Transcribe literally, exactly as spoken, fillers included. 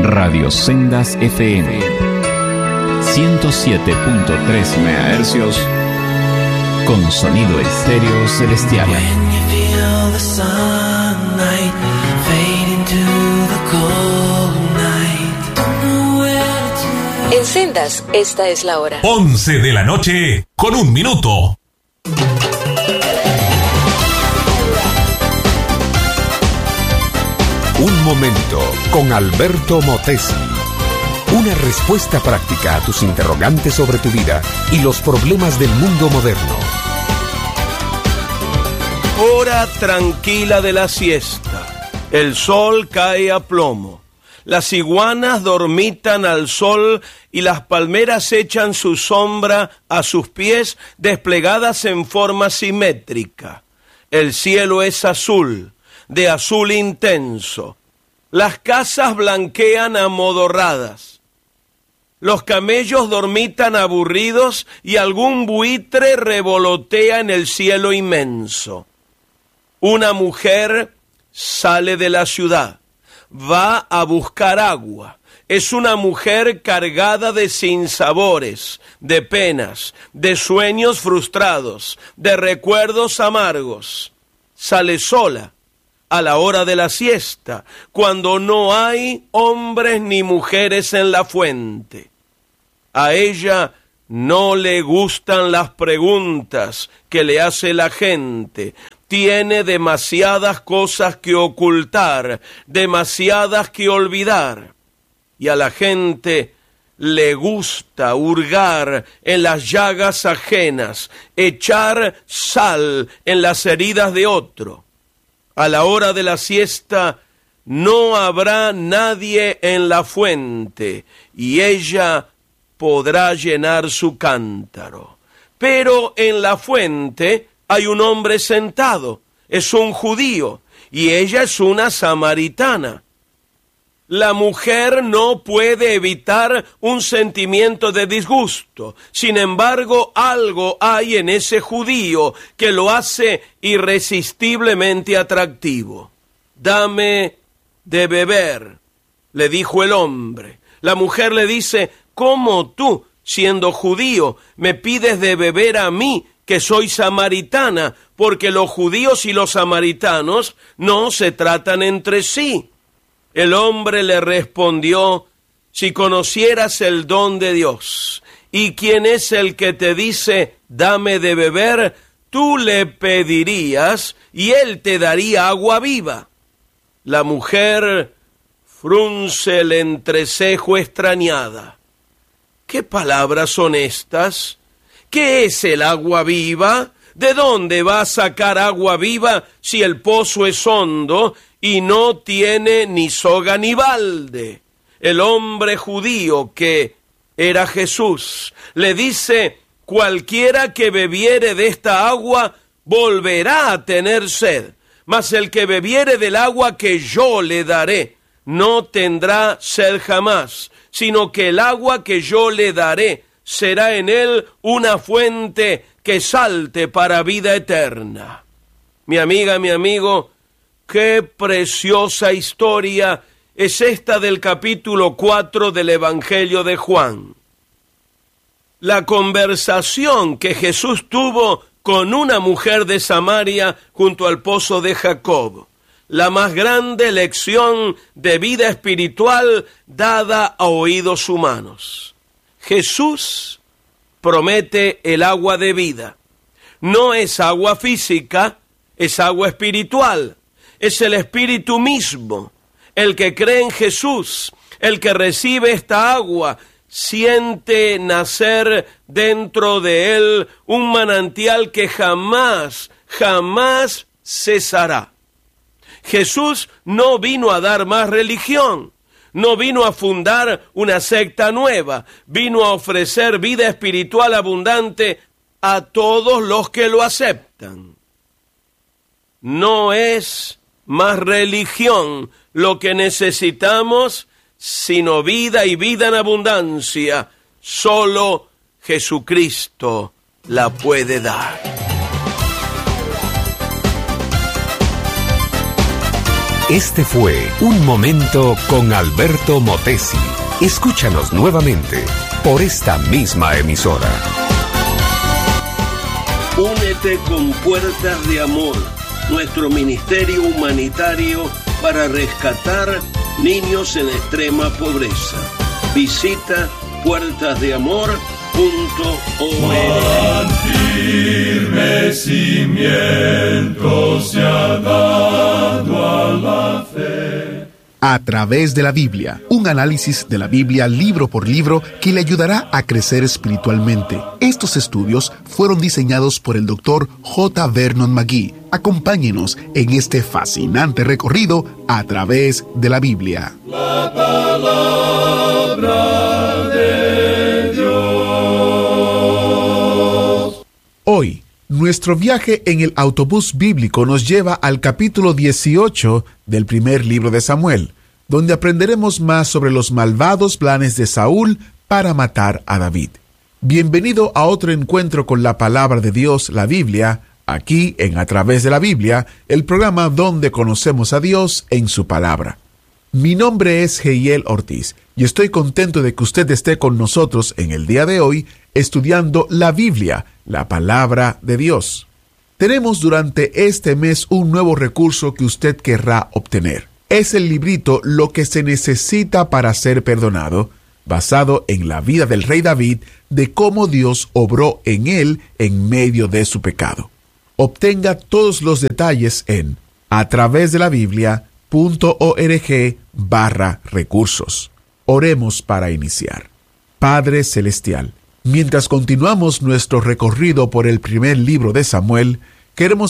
Radio Sendas F M ciento siete punto tres megahercios con sonido estéreo celestial. En Sendas, esta es la hora. once de la noche con un minuto. Un momento con Alberto Motesi. Una respuesta práctica a tus interrogantes sobre tu vida y los problemas del mundo moderno. Hora tranquila de la siesta. El sol cae a plomo. Las iguanas dormitan al sol y las palmeras echan su sombra a sus pies desplegadas en forma simétrica. El cielo es azul, de azul intenso. Las casas blanquean amodorradas. Los camellos dormitan aburridos y algún buitre revolotea en el cielo inmenso. Una mujer sale de la ciudad, va a buscar agua. Es una mujer cargada de sinsabores, de penas, de sueños frustrados, de recuerdos amargos. Sale sola a la hora de la siesta, cuando no hay hombres ni mujeres en la fuente. A ella no le gustan las preguntas que le hace la gente. Tiene demasiadas cosas que ocultar, demasiadas que olvidar. Y a la gente le gusta hurgar en las llagas ajenas, echar sal en las heridas de otro. A la hora de la siesta no habrá nadie en la fuente y ella podrá llenar su cántaro. Pero en la fuente hay un hombre sentado, es un judío, y ella es una samaritana. La mujer no puede evitar un sentimiento de disgusto. Sin embargo, algo hay en ese judío que lo hace irresistiblemente atractivo. Dame de beber, le dijo el hombre. La mujer le dice, ¿cómo tú, siendo judío, me pides de beber a mí, que soy samaritana? Porque los judíos y los samaritanos no se tratan entre sí. El hombre le respondió, si conocieras el don de Dios, y quién es el que te dice, dame de beber, tú le pedirías, y él te daría agua viva. La mujer frunce el entrecejo extrañada. ¿Qué palabras son estas? ¿Qué es el agua viva? ¿De dónde va a sacar agua viva si el pozo es hondo y no tiene ni soga ni balde? El hombre judío, que era Jesús, le dice, cualquiera que bebiere de esta agua volverá a tener sed, mas el que bebiere del agua que yo le daré no tendrá sed jamás, sino que el agua que yo le daré será en él una fuente que salte para vida eterna. Mi amiga, mi amigo, qué preciosa historia es esta del capítulo cuatro del Evangelio de Juan. La conversación que Jesús tuvo con una mujer de Samaria junto al pozo de Jacob. La más grande lección de vida espiritual dada a oídos humanos. Jesús promete el agua de vida. No es agua física, es agua espiritual. Es el Espíritu mismo. El que cree en Jesús, el que recibe esta agua, siente nacer dentro de él un manantial que jamás, jamás cesará. Jesús no vino a dar más religión, no vino a fundar una secta nueva, vino a ofrecer vida espiritual abundante a todos los que lo aceptan. No es más religión lo que necesitamos, sino vida y vida en abundancia. Solo Jesucristo la puede dar. Este fue Un Momento con Alberto Motesi. Escúchanos nuevamente por esta misma emisora. Únete con Puertas de Amor, nuestro ministerio humanitario para rescatar niños en extrema pobreza. Visita puertas de amor punto org. Firme cimiento se ha dado a la fe. A través de la Biblia, un análisis de la Biblia libro por libro que le ayudará a crecer espiritualmente. Estos estudios fueron diseñados por el doctor J. Vernon McGee. Acompáñenos en este fascinante recorrido a través de la Biblia. La palabra de Dios. Hoy, nuestro viaje en el autobús bíblico nos lleva al capítulo dieciocho del primer libro de Samuel, donde aprenderemos más sobre los malvados planes de Saúl para matar a David. Bienvenido a otro encuentro con la palabra de Dios, la Biblia, aquí en A Través de la Biblia, el programa donde conocemos a Dios en su palabra. Mi nombre es Heiel Ortiz y estoy contento de que usted esté con nosotros en el día de hoy estudiando la Biblia, la palabra de Dios. Tenemos durante este mes un nuevo recurso que usted querrá obtener. Es el librito Lo que se necesita para ser perdonado, basado en la vida del rey David, de cómo Dios obró en él en medio de su pecado. Obtenga todos los detalles en a través de la Biblia punto org barra recursos. Oremos para iniciar. Padre Celestial, mientras continuamos nuestro recorrido por el primer libro de Samuel, queremos